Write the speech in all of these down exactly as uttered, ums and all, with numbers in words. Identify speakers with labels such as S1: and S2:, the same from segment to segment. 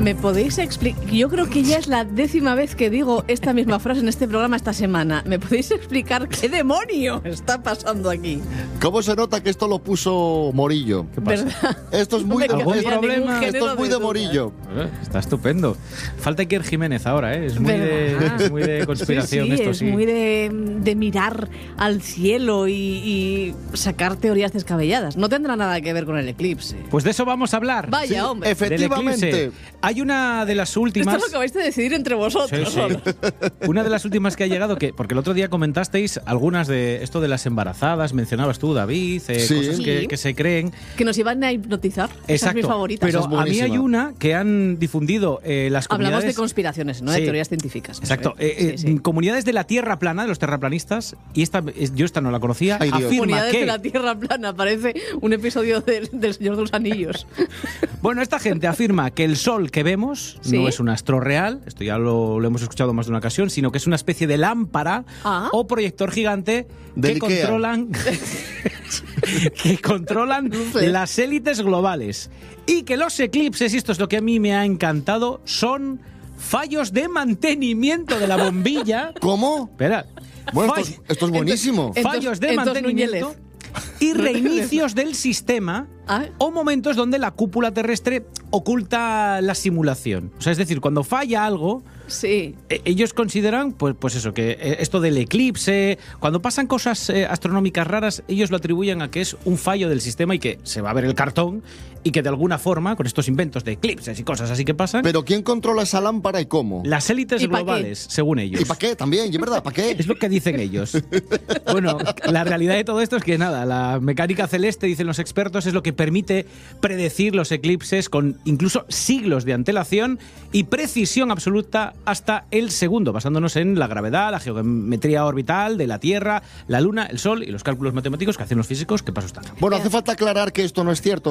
S1: ¿Me podéis explicar? Yo creo que ya es la décima vez que digo esta misma frase en este programa esta semana. ¿Me podéis explicar qué demonio está pasando aquí?
S2: ¿Cómo se nota que esto lo puso Morillo?
S3: ¿Qué pasa?
S1: ¿Verdad?
S2: Esto es muy
S1: No
S2: de,
S1: me
S2: esto,
S1: cabía ningún
S2: esto
S1: género
S2: es muy
S1: de
S2: de
S1: duda.
S2: Morillo.
S3: Eh, Está estupendo. Falta Iker Jiménez ahora, ¿eh? Es muy, de,
S1: ¿Verdad?
S3: es muy de conspiración
S1: sí, sí,
S3: esto,
S1: es
S3: sí.
S1: muy de, de mirar al cielo y, y sacar teorías descabelladas. No tendrá nada que ver con el eclipse.
S3: Pues de eso vamos a hablar.
S1: Vaya,
S2: Sí,
S1: hombre.
S3: Del
S2: efectivamente.
S3: eclipse. Hay una de las
S1: Esto
S3: últimas...
S1: lo acabáis de decidir entre vosotros.
S3: Sí, sí. Una de las últimas que ha llegado, que porque el otro día comentasteis algunas de esto de las embarazadas, mencionabas tú, David, eh,
S2: Sí.
S3: cosas que,
S1: Sí.
S3: que se creen.
S1: Que nos iban a hipnotizar. Esa es
S3: Exacto.
S1: mi favorita.
S3: Pero
S2: Esa es
S3: a mí hay
S2: buenísima.
S3: una que han difundido eh, las comunidades...
S1: Hablamos de conspiraciones, no de
S3: Sí.
S1: teorías científicas.
S3: Exacto.
S1: Sí,
S3: Eh, eh,
S1: sí, sí.
S3: Comunidades de la Tierra plana, de los terraplanistas, y esta es- yo esta no la conocía,
S2: Ay, Dios.
S3: afirma
S1: Comunidades
S3: que...
S1: de la Tierra plana, parece un episodio del, del Señor de los Anillos.
S3: Bueno, esta gente afirma que el Sol que vemos
S1: ¿Sí?
S3: no es un astro real, esto ya lo, lo hemos escuchado más de una ocasión, sino que es una especie de lámpara
S1: Ah.
S3: o proyector gigante
S2: Del
S3: que
S2: Ikea.
S3: controlan, que controlan
S1: Luces.
S3: las élites globales. Y que los eclipses, y esto es lo que a mí me ha encantado, son fallos de mantenimiento de la bombilla.
S2: ¿Cómo?
S3: Espera.
S2: Bueno,
S3: Fall-
S2: esto es, esto es buenísimo.
S1: Entonces-
S3: fallos de
S1: entonces,
S3: mantenimiento
S1: Núñez.
S3: y reinicios del sistema
S1: Ah.
S3: o momentos donde la cúpula terrestre oculta la simulación. O sea, es decir, cuando falla algo,
S1: Sí.
S3: eh, ellos consideran, pues, pues eso, que eh, esto del eclipse, cuando pasan cosas eh, astronómicas raras, ellos lo atribuyen a que es un fallo del sistema y que se va a ver el cartón y que de alguna forma, con estos inventos de eclipses y cosas así que pasan,
S2: Pero ¿quién controla esa lámpara y cómo?
S3: las élites
S1: ¿Y pa' qué?
S3: globales, según ellos.
S2: ¿Y para qué? También, ¿y es verdad? ¿Para qué?
S3: Es lo que dicen ellos. Bueno, la realidad de todo esto es que nada, la mecánica celeste, dicen los expertos, es lo que permite predecir los eclipses con incluso siglos de antelación y precisión absoluta hasta el segundo, basándonos en la gravedad, la geometría orbital de la Tierra, la Luna, el Sol y los cálculos matemáticos que hacen los físicos. ¿Qué paso está?
S2: Bueno, hace falta aclarar que esto no es cierto.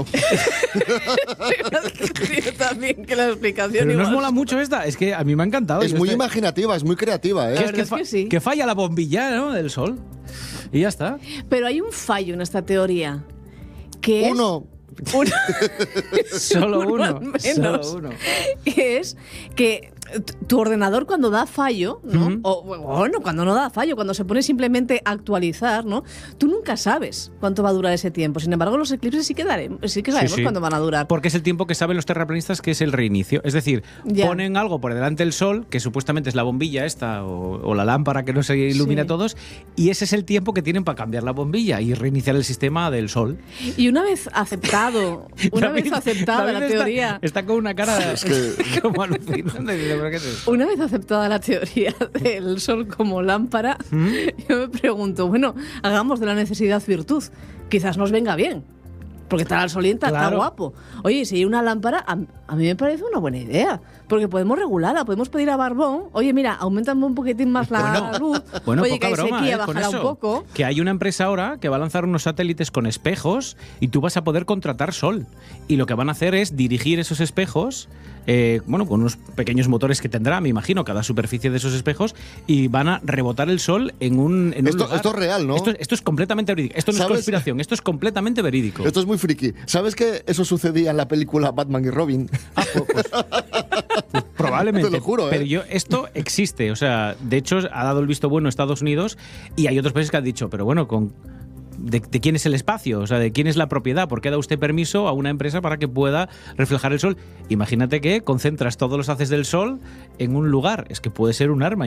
S1: Yo también que la explicación
S3: Pero ¿no os
S1: igual-
S3: mola mucho esta? Es que a mí me ha encantado.
S2: Es
S3: Yo
S2: muy
S3: este-
S2: imaginativa, es muy creativa,
S3: que
S2: ¿eh?
S3: es
S1: verdad
S3: que,
S1: es
S3: fa-
S1: que sí.
S3: que falla la bombilla, ¿no? Del Sol. Y ya está.
S1: Pero hay un fallo en esta teoría. Que es
S2: Uno.
S1: uno-
S3: Solo uno.
S1: al menos.
S3: Solo uno.
S1: que es que t- tu ordenador cuando da fallo, ¿no?
S3: Ujú.
S1: O bueno, cuando no da fallo, cuando se pone simplemente a actualizar, ¿no? Tú nunca sabes cuánto va a durar ese tiempo. Sin embargo, los eclipses sí que, daremos, sí que sabemos
S3: Sí, sí.
S1: cuándo van a durar.
S3: Porque es el tiempo que saben los terraplanistas que es el reinicio. Es decir,
S1: Ya.
S3: ponen algo por delante del Sol, que supuestamente es la bombilla esta o, o la lámpara que no se ilumina a
S1: Sí.
S3: todos, y ese es el tiempo que tienen para cambiar la bombilla y reiniciar el sistema del Sol.
S1: Y una vez aceptado, una
S3: David-
S1: vez aceptada
S3: David
S1: la
S3: está-
S1: teoría,
S3: Está, con una cara como alucinante. Dice, ¿pero qué es esto?
S1: una vez aceptada la teoría del sol como lámpara,
S3: ¿Mm?
S1: yo me pregunto, bueno, hagamos de la necesidad virtud. Quizás nos venga bien. Porque estar al sol y está, está
S3: Claro.
S1: guapo. Oye, si hay una lámpara, a, a mí me parece una buena idea. Porque podemos regularla, podemos pedir a Barbón, oye, mira, aumentame un poquitín más la
S3: Bueno,
S1: luz.
S3: Bueno,
S1: oye,
S3: poca
S1: que hay
S3: broma,
S1: sequía,
S3: ¿eh? Con
S1: bájala
S3: eso.
S1: un poco.
S3: Que hay una empresa ahora que va a lanzar unos satélites con espejos y tú vas a poder contratar sol. Y lo que van a hacer es dirigir esos espejos, eh, bueno, con unos pequeños motores que tendrá, me imagino, cada superficie de esos espejos, y van a rebotar el sol en un, en un
S2: Esto-
S3: lugar.
S2: esto es real, ¿no?
S3: Esto, es- esto es completamente verídico. Esto no es
S2: ¿Sabes?
S3: conspiración, esto es completamente verídico.
S2: Esto es muy friki. ¿Sabes que eso sucedía en la película Batman y Robin?
S3: Ah, pues, pues, pues probablemente.
S2: Te lo juro, ¿eh?
S3: Pero yo, esto existe. O sea, de hecho, ha dado el visto bueno Estados Unidos y hay otros países que han dicho, pero bueno, con. De, de quién es el espacio? O sea, ¿de quién es la propiedad? ¿Por qué da usted permiso a una empresa para que pueda reflejar el sol? Imagínate que concentras todos los haces del sol en un lugar. Es que puede ser un arma.